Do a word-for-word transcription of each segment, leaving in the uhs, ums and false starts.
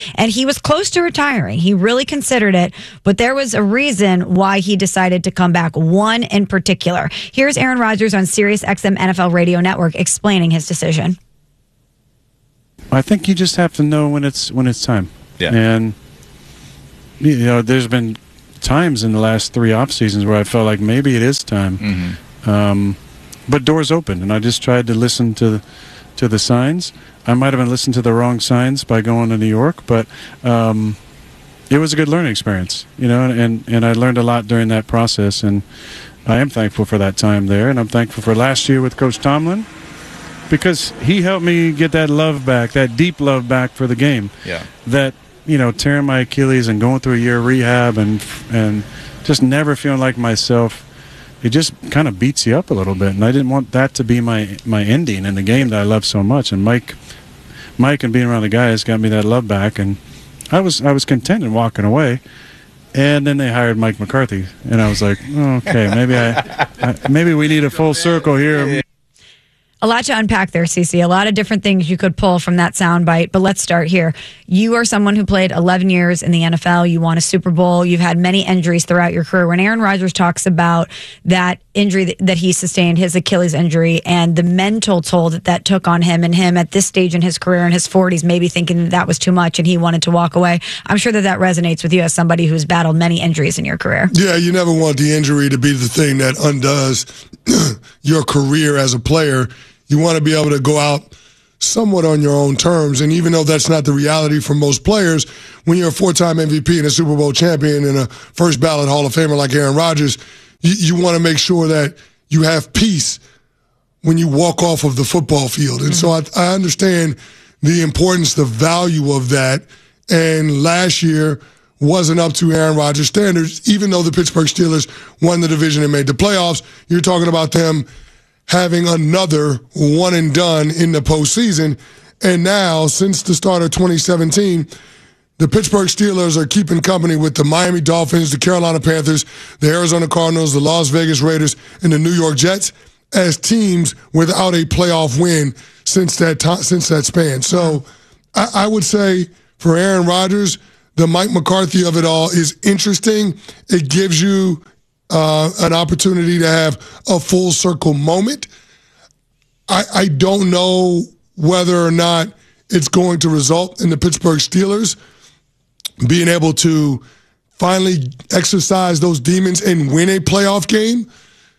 And he was close to retiring. He really considered it, but there was a reason why he decided to come back, one in particular. Here's Aaron Rodgers on Sirius X M N F L Radio Network explaining his decision. I think you just have to know when it's when it's time. Yeah. And, you know, there's been times in the last three off seasons where I felt like maybe it is time. Mm-hmm. Um, but doors opened, and I just tried to listen to to the signs. I might have been listening to the wrong signs by going to New York, but um, it was a good learning experience, you know, and, and I learned a lot during that process, and I am thankful for that time there, and I'm thankful for last year with Coach Tomlin because he helped me get that love back, that deep love back for the game. Yeah. That, you know, tearing my Achilles and going through a year of rehab and and just never feeling like myself, it just kind of beats you up a little bit, and I didn't want that to be my, my ending in the game that I love so much. And Mike, Mike, and being around the guys got me that love back, and I was I was content in walking away. And then they hired Mike McCarthy, and I was like, oh, okay, maybe I, I maybe we need a full circle here. A lot to unpack there, Cece. A lot of different things you could pull from that soundbite, but let's start here. You are someone who played eleven years in the N F L. You won a Super Bowl. You've had many injuries throughout your career. When Aaron Rodgers talks about that injury that, that he sustained, his Achilles injury, and the mental toll that that took on him, and him at this stage in his career in his forties, maybe thinking that, that was too much and he wanted to walk away, I'm sure that that resonates with you as somebody who's battled many injuries in your career. Yeah, you never want the injury to be the thing that undoes your career as a player. You want to be able to go out somewhat on your own terms. And even though that's not the reality for most players, when you're a four-time M V P and a Super Bowl champion and a first ballot Hall of Famer like Aaron Rodgers, you, you want to make sure that you have peace when you walk off of the football field. And mm-hmm. so I, I understand the importance, the value of that. And last year wasn't up to Aaron Rodgers' standards, even though the Pittsburgh Steelers won the division and made the playoffs. You're talking about them having another one and done in the postseason. And now, since the start of twenty seventeen, the Pittsburgh Steelers are keeping company with the Miami Dolphins, the Carolina Panthers, the Arizona Cardinals, the Las Vegas Raiders, and the New York Jets as teams without a playoff win since that time, since that span. So I, I would say for Aaron Rodgers, the Mike McCarthy of it all is interesting. It gives you Uh, an opportunity to have a full circle moment. I, I don't know whether or not it's going to result in the Pittsburgh Steelers being able to finally exercise those demons and win a playoff game.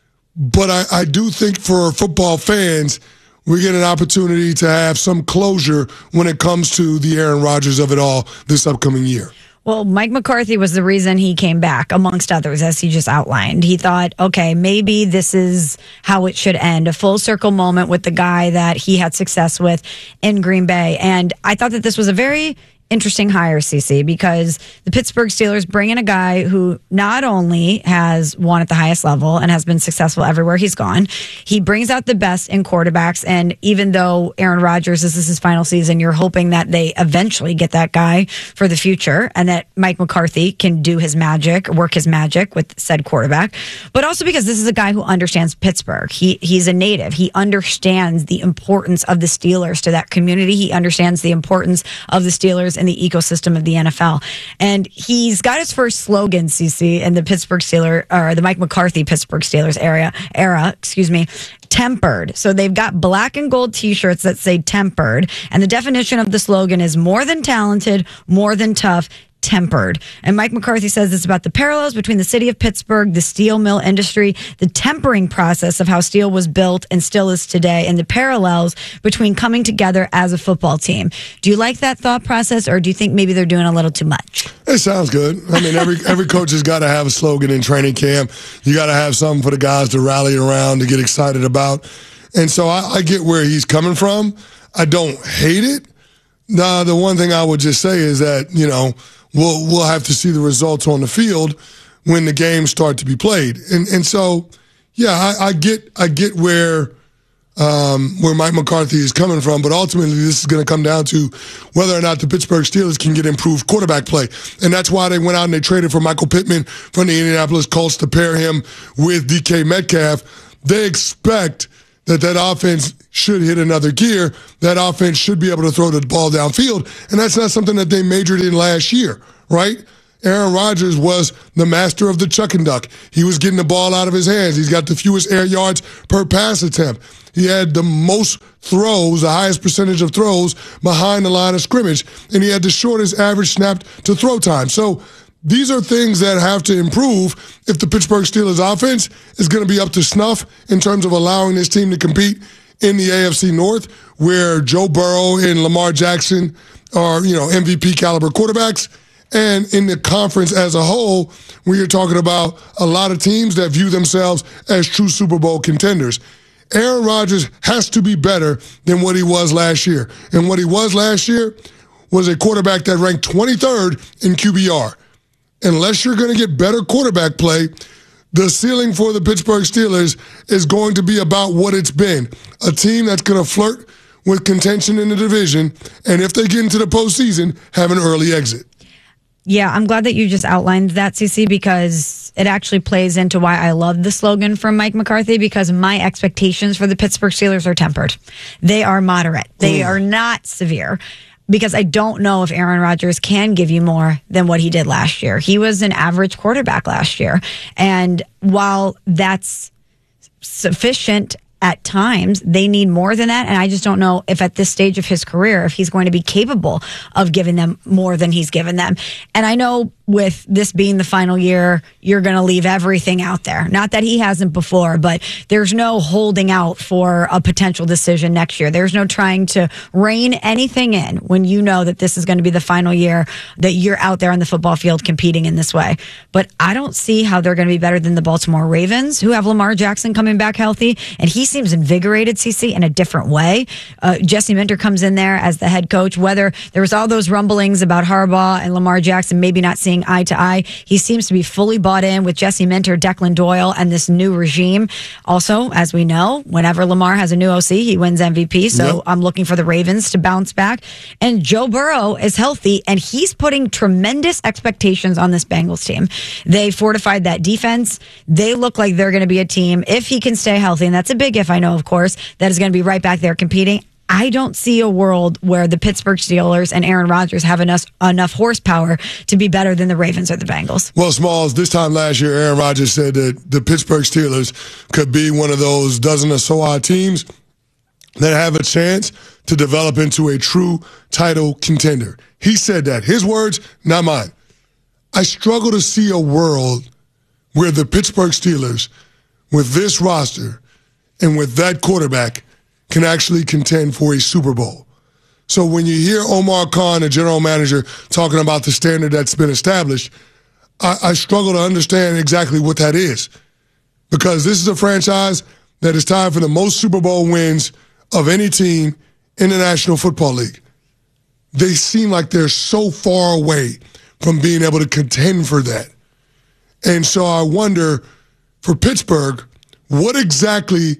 But I, I do think for football fans, we get an opportunity to have some closure when it comes to the Aaron Rodgers of it all this upcoming year. Well, Mike McCarthy was the reason he came back, amongst others, as he just outlined. He thought, okay, maybe this is how it should end, a full circle moment with the guy that he had success with in Green Bay. And I thought that this was a very interesting hire, Cece, because the Pittsburgh Steelers bring in a guy who not only has won at the highest level and has been successful everywhere he's gone, he brings out the best in quarterbacks. And even though Aaron Rodgers, this is his final season, you're hoping that they eventually get that guy for the future and that Mike McCarthy can do his magic, work his magic with said quarterback. But also because this is a guy who understands Pittsburgh. He he's a native. He understands the importance of the Steelers to that community. He understands the importance of the Steelers in the ecosystem of the N F L. And he's got his first slogan, C C, in the Pittsburgh Steelers, or the Mike McCarthy Pittsburgh Steelers era, era, excuse me, tempered. So they've got black and gold t-shirts that say tempered. And the definition of the slogan is more than talented, more than tough, tempered. And Mike McCarthy says it's about the parallels between the city of Pittsburgh, the steel mill industry, the tempering process of how steel was built and still is today, and the parallels between coming together as a football team. Do you like that thought process, or do you think maybe they're doing a little too much? It sounds good. I mean, every every coach has got to have a slogan in training camp. You got to have something for the guys to rally around, to get excited about. And so I, I get where he's coming from. I don't hate it. Nah, the one thing I would just say is that, you know, We'll we'll have to see the results on the field when the games start to be played, and and so yeah, I, I get I get where um, where Mike McCarthy is coming from, but ultimately this is going to come down to whether or not the Pittsburgh Steelers can get improved quarterback play, and that's why they went out and they traded for Michael Pittman from the Indianapolis Colts to pair him with D K Metcalf. They expect that that offense should hit another gear. That offense should be able to throw the ball downfield. And that's not something that they majored in last year, right? Aaron Rodgers was the master of the chuck and duck. He was getting the ball out of his hands. He's got the fewest air yards per pass attempt. He had the most throws, the highest percentage of throws behind the line of scrimmage, and he had the shortest average snap to throw time. So these are things that have to improve if the Pittsburgh Steelers offense is going to be up to snuff in terms of allowing this team to compete in the A F C North, where Joe Burrow and Lamar Jackson are, you know, M V P caliber quarterbacks. And in the conference as a whole, where you're talking about a lot of teams that view themselves as true Super Bowl contenders. Aaron Rodgers has to be better than what he was last year. And what he was last year was a quarterback that ranked twenty-third in Q B R. Unless you're going to get better quarterback play, the ceiling for the Pittsburgh Steelers is going to be about what it's been. A team that's going to flirt with contention in the division, and if they get into the postseason, have an early exit. Yeah, I'm glad that you just outlined that, C C, because it actually plays into why I love the slogan from Mike McCarthy, because my expectations for the Pittsburgh Steelers are tempered. They are moderate. They mm. are not severe, because I don't know if Aaron Rodgers can give you more than what he did last year. He was an average quarterback last year. And while that's sufficient at times, they need more than that. And I just don't know if at this stage of his career, if he's going to be capable of giving them more than he's given them. And I know with this being the final year, you're going to leave everything out there. Not that he hasn't before, but there's no holding out for a potential decision next year. There's no trying to rein anything in when you know that this is going to be the final year that you're out there on the football field competing in this way. But I don't see how they're going to be better than the Baltimore Ravens, who have Lamar Jackson coming back healthy, and he seems invigorated, C C, in a different way. Uh, Jesse Minter comes in there as the head coach. Whether there was all those rumblings about Harbaugh and Lamar Jackson maybe not seeing eye to eye, he seems to be fully bought in with Jesse Minter, Declan Doyle, and this new regime. Also, as we know, whenever Lamar has a new O C, he wins M V P. So yep. I'm looking for the Ravens to bounce back. And Joe Burrow is healthy, and he's putting tremendous expectations on this Bengals team. They fortified that defense. They look like they're going to be a team, if he can stay healthy, and that's a big if, I know, of course, that is going to be right back there competing. I don't see a world where the Pittsburgh Steelers and Aaron Rodgers have enough enough horsepower to be better than the Ravens or the Bengals. Well, Smalls, this time last year, Aaron Rodgers said that the Pittsburgh Steelers could be one of those dozen or so odd teams that have a chance to develop into a true title contender. He said that. His words, not mine. I struggle to see a world where the Pittsburgh Steelers, with this roster and with that quarterback, can actually contend for a Super Bowl. So when you hear Omar Khan, the general manager, talking about the standard that's been established, I, I struggle to understand exactly what that is. Because this is a franchise that is tied for the most Super Bowl wins of any team in the National Football League. They seem like they're so far away from being able to contend for that. And so I wonder, for Pittsburgh, what exactly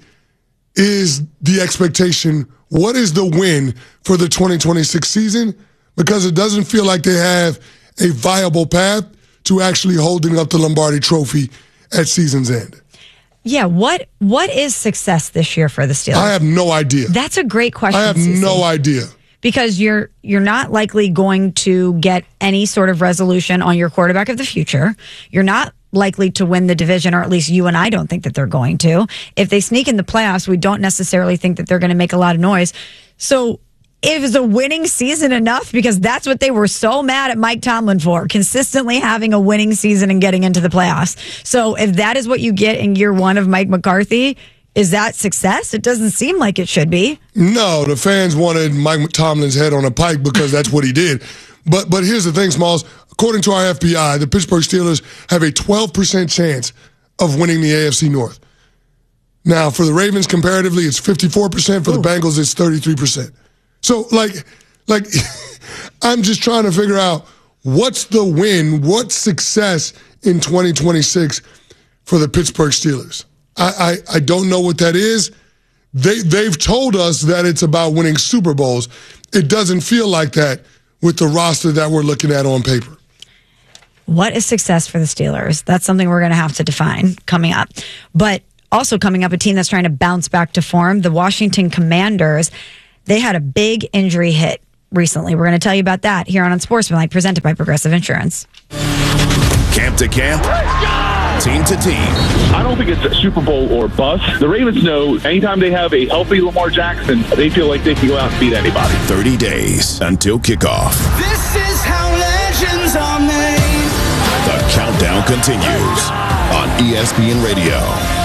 is the expectation? What is the win for the twenty twenty-six season? Because it doesn't feel like they have a viable path to actually holding up the Lombardi Trophy at season's end. Yeah, what what is success this year for the Steelers? I have no idea. That's a great question. I have C C. no idea. Because you're you're not likely going to get any sort of resolution on your quarterback of the future. You're not likely to win the division, or at least you and I don't think that they're going to. If they sneak in the playoffs, we don't necessarily think that they're going to make a lot of noise. So is a winning season enough? Because that's what they were so mad at Mike Tomlin for, consistently having a winning season and getting into the playoffs. So if that is what you get in year one of Mike McCarthy, is that success? It doesn't seem like it should be. No, the fans wanted Mike Tomlin's head on a pike because that's what he did. But but here's the thing, Smalls. According to our F B I, the Pittsburgh Steelers have a twelve percent chance of winning the A F C North. Now, for the Ravens, comparatively, it's fifty-four percent. For Ooh. the Bengals, it's thirty-three percent. So, like, like I'm just trying to figure out what's the win, what's success in twenty twenty-six for the Pittsburgh Steelers. I, I, I don't know what that is. They, they've told us that it's about winning Super Bowls. It doesn't feel like that with the roster that we're looking at on paper. What is success for the Steelers? That's something we're going to have to define coming up. But Also coming up, a team that's trying to bounce back to form, the Washington Commanders. They had a big injury hit recently. We're going to tell you about that here on Unsportsmanlike, presented by Progressive Insurance. Camp to camp, team to team. I don't think it's a Super Bowl or bust. The Ravens know anytime they have a healthy Lamar Jackson, they feel like they can go out and beat anybody. thirty days until kickoff. This is how legends are made. The countdown continues on E S P N Radio.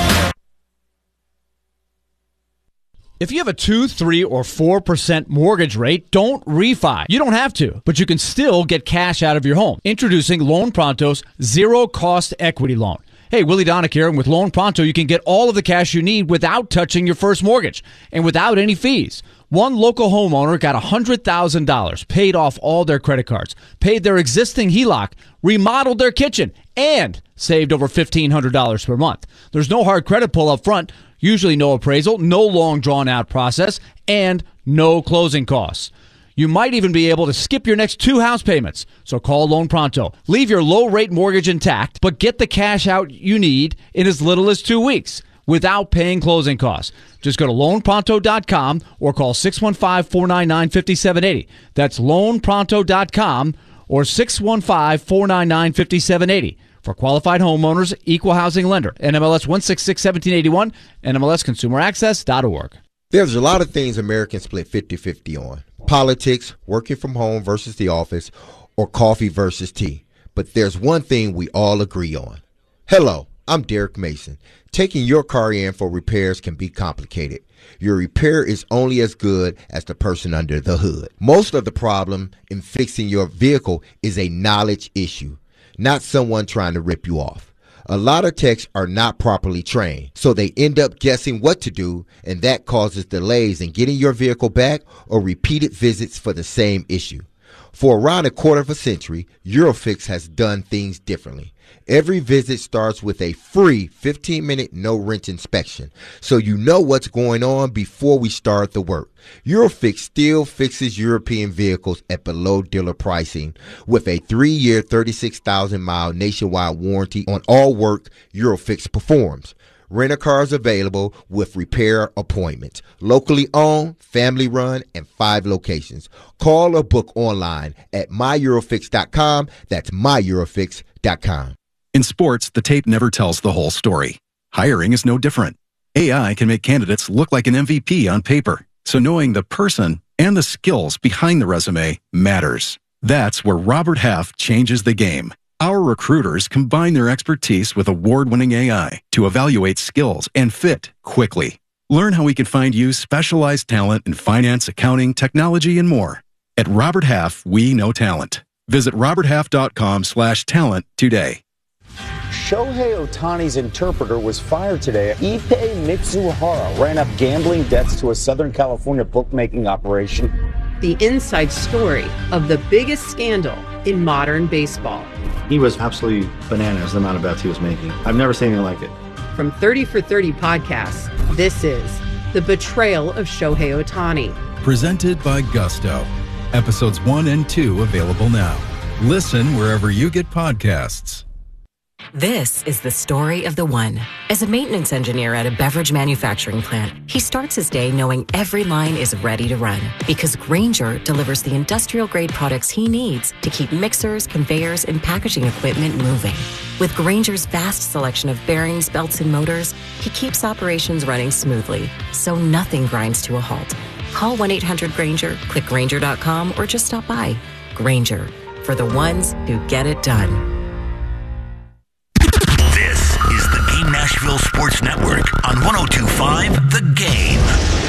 If you have a two, three, or four percent mortgage rate, don't refi. You don't have to, but you can still get cash out of your home. Introducing Loan Pronto's zero-cost equity loan. Hey, Willie Donick here, and with Loan Pronto, you can get all of the cash you need without touching your first mortgage and without any fees. One local homeowner got one hundred thousand dollars, paid off all their credit cards, paid their existing H E L O C, remodeled their kitchen, and saved over fifteen hundred dollars per month. There's no hard credit pull up front, usually no appraisal, no long drawn-out process, and no closing costs. You might even be able to skip your next two house payments. So call Loan Pronto. Leave your low-rate mortgage intact, but get the cash out you need in as little as two weeks without paying closing costs. Just go to loan pronto dot com or call six one five, four nine nine, five seven eight zero. That's loan pronto dot com or six one five, four nine nine, five seven eight zero. For qualified homeowners, equal housing lender. N M L S one six six, one seven eight one, N M L S consumer access dot org. There's a lot of things Americans split fifty-fifty on. Politics, working from home versus the office, or coffee versus tea. But there's one thing we all agree on. Hello, I'm Derek Mason. Taking your car in for repairs can be complicated. Your repair is only as good as the person under the hood. Most of the problem in fixing your vehicle is a knowledge issue, not someone trying to rip you off. A lot of techs are not properly trained, so they end up guessing what to do, and that causes delays in getting your vehicle back or repeated visits for the same issue. For around a quarter of a century, Eurofix has done things differently. Every visit starts with a free fifteen-minute no-wrench inspection, so you know what's going on before we start the work. Eurofix still fixes European vehicles at below dealer pricing with a three-year, thirty-six thousand mile nationwide warranty on all work Eurofix performs. Rent-a-cars available with repair appointments. Locally owned, family run, and five locations. Call or book online at my eurofix dot com. That's my eurofix dot com. In sports, the tape never tells the whole story. Hiring is no different. A I can make candidates look like an M V P on paper, so knowing the person and the skills behind the resume matters. That's where Robert Half changes the game. Our recruiters combine their expertise with award-winning A I to evaluate skills and fit quickly. Learn how we can find you specialized talent in finance, accounting, technology, and more. At Robert Half, we know talent. Visit robert half dot com slash talent today. Shohei Ohtani's interpreter was fired today. Ippei Mitsuhara ran up gambling debts to a Southern California bookmaking operation. The inside story of the biggest scandal in modern baseball. He was absolutely bananas, the amount of bets he was making. I've never seen anything like it. From thirty for thirty podcasts, this is The Betrayal of Shohei Ohtani. Presented by Gusto. Episodes one and two available now. Listen wherever you get podcasts. This is the story of the one. As a maintenance engineer at a beverage manufacturing plant, he starts his day knowing every line is ready to run because Grainger delivers the industrial-grade products he needs to keep mixers, conveyors, and packaging equipment moving. With Grainger's vast selection of bearings, belts, and motors, he keeps operations running smoothly, so nothing grinds to a halt. Call one eight hundred Grainger, click Grainger dot com, or just stop by. Grainger, for the ones who get it done. Is the Game Nashville Sports Network on one oh two point five The Game.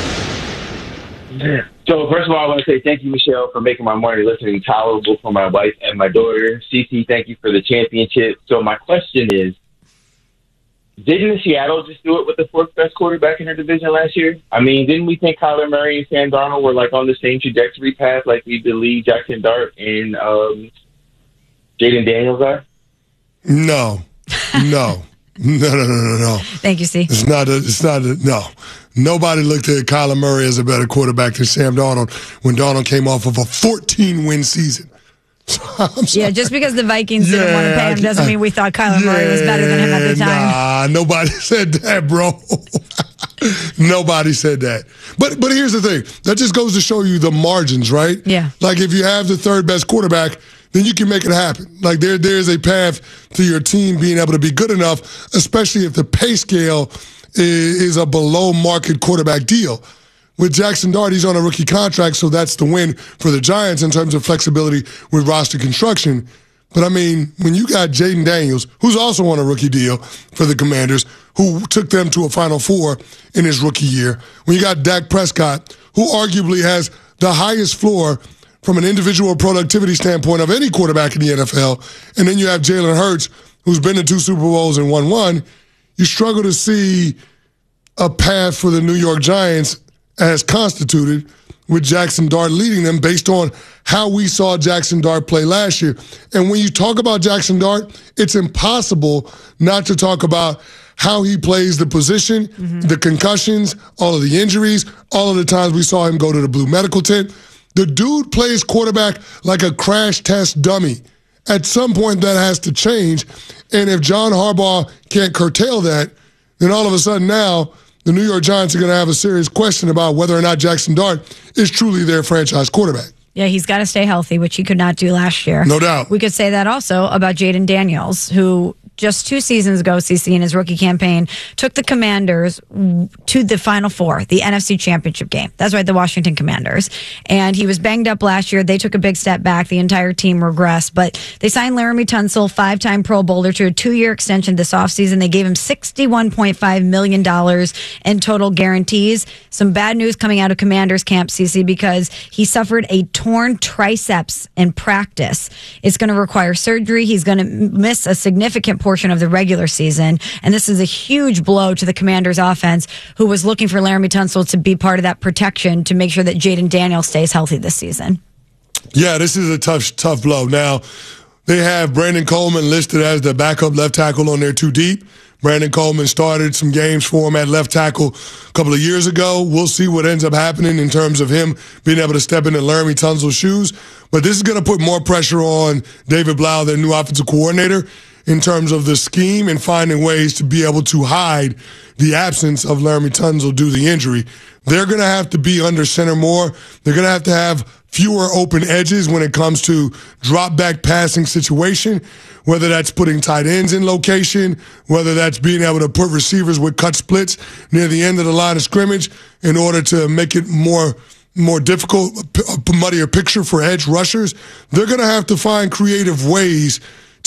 So, first of all, I want to say thank you, Michelle, for making my morning listening tolerable for my wife and my daughter. Cece, thank you for the championship. So, my question is, didn't Seattle just do it with the fourth best quarterback in their division last year? I mean, didn't we think Kyler Murray and Sam Darnold were like on the same trajectory path like we believe Jackson Dart and um, Jaden Daniels are? No, no. No, no, no, no, no. Thank you, C. It's not a, it's not a, no. Nobody looked at Kyler Murray as a better quarterback than Sam Darnold when Darnold came off of a fourteen-win season. Yeah, just because the Vikings didn't Yeah, want to pay him doesn't mean we thought Kyler Murray was better than him at the time. Nah, nobody said that, bro. Nobody said that. But but here's the thing. That just goes to show you the margins, right? Yeah. Like if you have the third best quarterback, then you can make it happen. Like there there's a path to your team being able to be good enough, especially if the pay scale is, is a below market quarterback deal. With Jackson Dart, he's on a rookie contract, so that's the win for the Giants in terms of flexibility with roster construction. But, I mean, when you got Jaden Daniels, who's also on a rookie deal for the Commanders, who took them to a Final Four in his rookie year, when you got Dak Prescott, who arguably has the highest floor from an individual productivity standpoint of any quarterback in the N F L, and then you have Jalen Hurts, who's been to two Super Bowls and won one, you struggle to see a path for the New York Giants as constituted with Jackson Dart leading them based on how we saw Jackson Dart play last year. And when you talk about Jackson Dart, it's impossible not to talk about how he plays the position, mm-hmm. the concussions, all of the injuries, all of the times we saw him go to the blue medical tent. The dude plays quarterback like a crash test dummy. At some point, that has to change. And if John Harbaugh can't curtail that, then all of a sudden now, the New York Giants are going to have a serious question about whether or not Jackson Dart is truly their franchise quarterback. Yeah, he's got to stay healthy, which he could not do last year. No doubt. We could say that also about Jaden Daniels, who just two seasons ago, C C, in his rookie campaign, took the Commanders to the Final Four, the N F C Championship game. That's right, the Washington Commanders. And he was banged up last year. They took a big step back. The entire team regressed. But they signed Laramie Tunsil, five-time Pro Bowler, to a two-year extension this offseason. They gave him sixty-one point five million dollars in total guarantees. Some bad news coming out of Commanders camp, C C, because he suffered a torn triceps in practice. It's going to require surgery. He's going to miss a significant portion of the regular season. And this is a huge blow to the Commanders offense, who was looking for Laramie Tunsil to be part of that protection to make sure that Jaden Daniels stays healthy this season. Yeah, this is a tough, tough blow. Now, they have Brandon Coleman listed as the backup left tackle on their two deep. Brandon Coleman started some games for him at left tackle a couple of years ago. We'll see what ends up happening in terms of him being able to step into Laramie Tunsil's shoes. But this is going to put more pressure on David Blau, their new offensive coordinator, in terms of the scheme and finding ways to be able to hide the absence of Laramie Tunsil due to the injury. They're going to have to be under center more. They're going to have to have fewer open edges when it comes to drop back passing situation, whether that's putting tight ends in location, whether that's being able to put receivers with cut splits near the end of the line of scrimmage in order to make it more more difficult, a muddier picture for edge rushers. They're going to have to find creative ways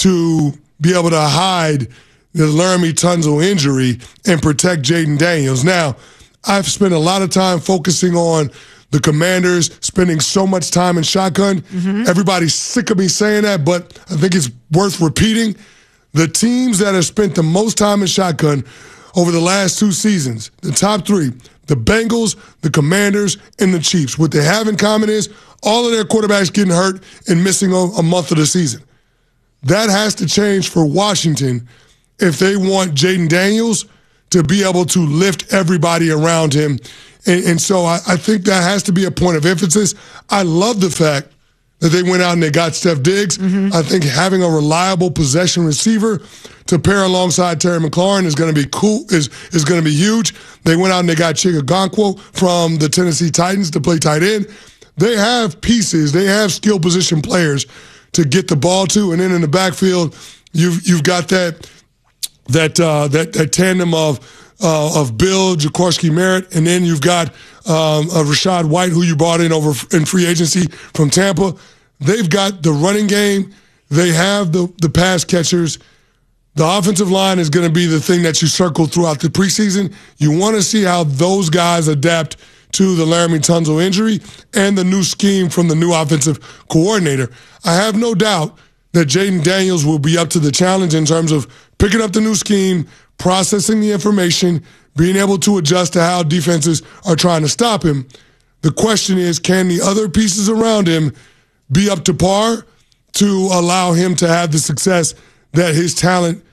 to be able to hide the Laramie Tunsil injury and protect Jaden Daniels. Now, I've spent a lot of time focusing on the Commanders spending so much time in shotgun. Mm-hmm. Everybody's sick of me saying that, but I think it's worth repeating. The teams that have spent the most time in shotgun over the last two seasons, the top three, the Bengals, the Commanders, and the Chiefs, what they have in common is all of their quarterbacks getting hurt and missing a month of the season. That has to change for Washington if they want Jaden Daniels to be able to lift everybody around him. And, and so I, I think that has to be a point of emphasis. I love the fact that they went out and they got Steph Diggs. Mm-hmm. I think having a reliable possession receiver to pair alongside Terry McLaurin is going to be cool, is, is going to be huge. They went out and they got Chigagonkwo from the Tennessee Titans to play tight end. They have pieces. They have skill position players to get the ball to, and then in the backfield, you've you've got that that uh, that, that tandem of uh, of Bill Jaworski Merritt, and then you've got um, uh, Rashad White, who you brought in over in free agency from Tampa. They've got the running game. They have the the pass catchers. The offensive line is going to be the thing that you circle throughout the preseason. You want to see how those guys adapt to the Laramie Tunsil injury and the new scheme from the new offensive coordinator. I have no doubt that Jaden Daniels will be up to the challenge in terms of picking up the new scheme, processing the information, being able to adjust to how defenses are trying to stop him. The question is, can the other pieces around him be up to par to allow him to have the success that his talent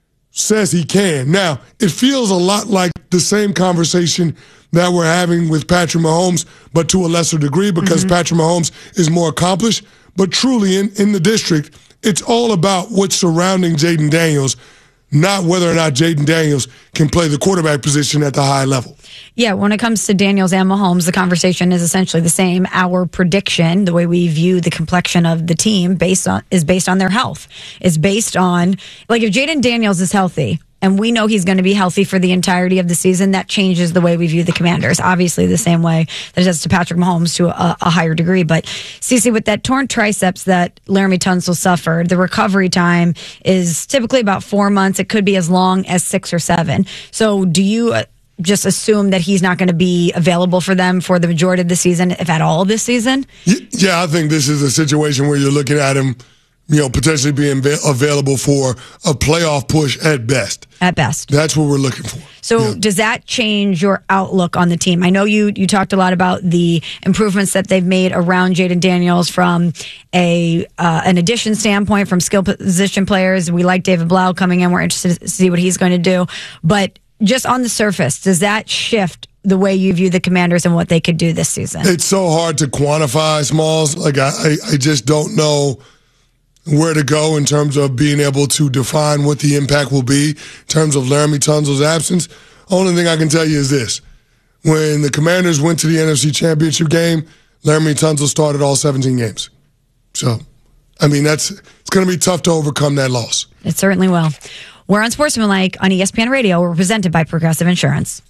says he can? Now, it feels a lot like the same conversation that we're having with Patrick Mahomes, but to a lesser degree because mm-hmm. Patrick Mahomes is more accomplished. but truly in, in the district, it's all about what's surrounding Jayden Daniels, not whether or not Jayden Daniels can play the quarterback position at the high level. Yeah, when it comes to Daniels and Mahomes, the conversation is essentially the same. Our prediction, the way we view the complexion of the team, based on is based on their health. It's based on, like, if Jayden Daniels is healthy, and we know he's going to be healthy for the entirety of the season, that changes the way we view the Commanders. Obviously, the same way that it does to Patrick Mahomes to a, a higher degree. But, Cece, with that torn triceps that Laremy Tunsil suffered, the recovery time is typically about four months. It could be as long as six or seven. So do you uh, just assume that he's not going to be available for them for the majority of the season, if at all this season? Yeah, I think this is a situation where you're looking at him, you know, potentially being va- available for a playoff push at best. At best. That's what we're looking for. So yeah. Does that change your outlook on the team? I know you you talked a lot about the improvements that they've made around Jayden Daniels from a uh, an addition standpoint, from skill position players. We like David Blau coming in. We're interested to see what he's going to do. But just on the surface, does that shift the way you view the Commanders and what they could do this season? It's so hard to quantify, Smalls. Like, I, I, I just don't know where to go in terms of being able to define what the impact will be in terms of Laremy Tunsil's absence. Only thing I can tell you is this. When the Commanders went to the N F C Championship game, Laremy Tunsil started all seventeen games. So, I mean, that's it's going to be tough to overcome that loss. It certainly will. We're on Sportsmanlike on E S P N Radio. We're presented by Progressive Insurance.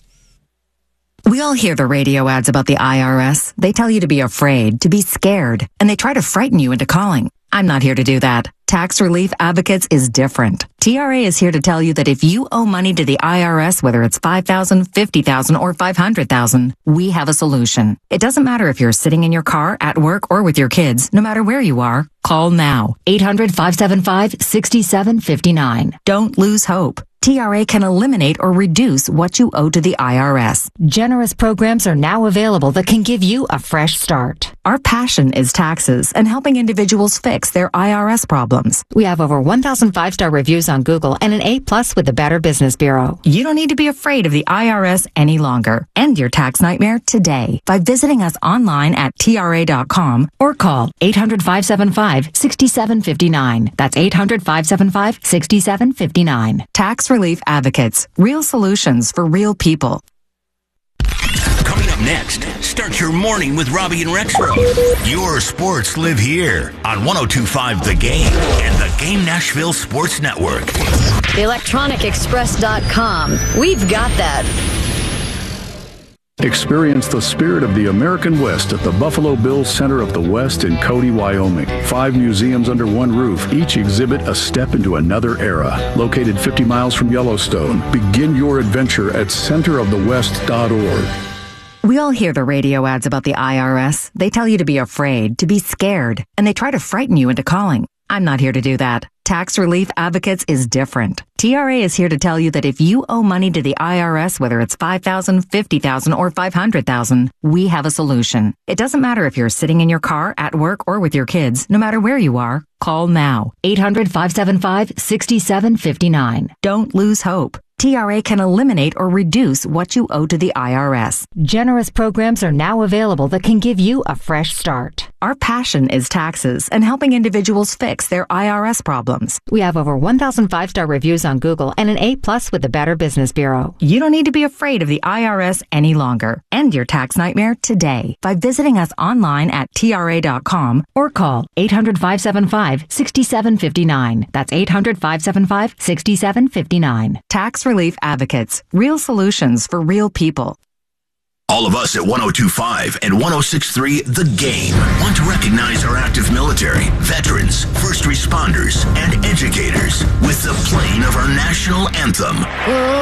We all hear the radio ads about the I R S. They tell you to be afraid, to be scared, and they try to frighten you into calling. I'm not here to do that. Tax Relief Advocates is different. T R A is here to tell you that if you owe money to the I R S, whether it's five thousand dollars, fifty thousand dollars, or five hundred thousand dollars, we have a solution. It doesn't matter if you're sitting in your car, at work, or with your kids. No matter where you are, call now. eight hundred, five seven five, six seven five nine. Don't lose hope. T R A can eliminate or reduce what you owe to the I R S. Generous programs are now available that can give you a fresh start. Our passion is taxes and helping individuals fix their I R S problems. We have over one thousand five-star reviews on Google and an A plus with the Better Business Bureau. You don't need to be afraid of the I R S any longer. End your tax nightmare today by visiting us online at T R A dot com or call eight hundred, five seven five, six seven five nine. That's eight hundred, five seven five, six seven five nine. Tax Relief Advocates. Real solutions for real people. Coming up next, start your morning with Robbie and Rexro. Your sports live here on one oh two point five The Game and the Game Nashville Sports Network. the electronic express dot com. We've got that. Experience the spirit of the American West at the Buffalo Bills Center of the West in Cody, Wyoming. Five museums under one roof, each exhibit a step into another era. Located fifty miles from Yellowstone. Begin your adventure at center of the west dot org. We all hear the radio ads about the I R S. They tell you to be afraid, to be scared, and they try to frighten you into calling. I'm not here to do that. Tax Relief Advocates is different. T R A is here to tell you that if you owe money to the I R S, whether it's five thousand dollars, fifty thousand dollars, or five hundred thousand dollars, we have a solution. It doesn't matter if you're sitting in your car, at work, or with your kids. No matter where you are, call now. eight hundred, five seven five, six seven five nine. Don't lose hope. T R A can eliminate or reduce what you owe to the I R S. Generous programs are now available that can give you a fresh start. Our passion is taxes and helping individuals fix their I R S problems. We have over one thousand five-star reviews on Google and an A plus with the Better Business Bureau. You don't need to be afraid of the I R S any longer. End your tax nightmare today by visiting us online at T R A dot com or call eight hundred, five seven five, six seven five nine. That's eight hundred, five seven five, six seven five nine. Tax Relief Advocates. Real solutions for real people. All of us at one oh two point five and one oh six point three The Game want to recognize our active military, veterans, first responders, and educators with the playing of our national anthem.